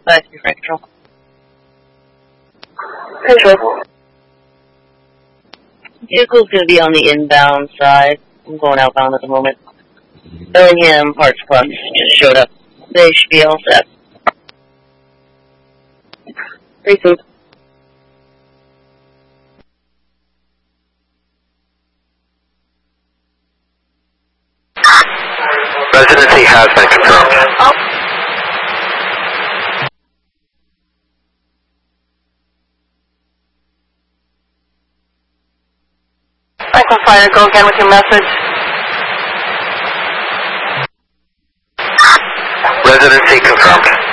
Frank Control. Control. Vehicle's going to be on the inbound side. I'm going outbound at the moment. Bellingham Parts Plus just showed up. They should be all set. Precinct. Residency has been confirmed. Franklin Fighter, go again with your message. Residency confirmed.